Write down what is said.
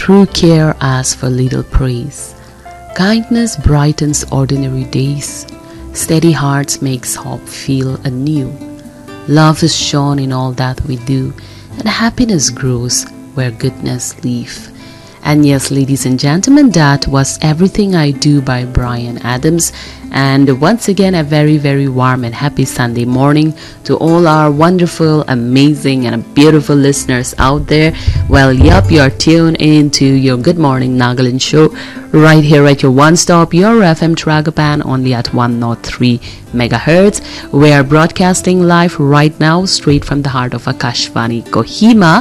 True care asks for little praise. Kindness brightens ordinary days. Steady hearts makes hope feel anew. Love is shown in all that we do, and happiness grows where goodness lives. And yes, ladies and gentlemen, that was Everything I Do by Bryan Adams. And once again, a very, very warm and happy Sunday morning to all our wonderful, amazing, and beautiful listeners out there. Well, yep, you're tuned into your Good Morning Nagaland show right here at your one-stop, your FM Tragapan, only at 103 megahertz. We are broadcasting live right now, straight from the heart of Akashvani, Kohima.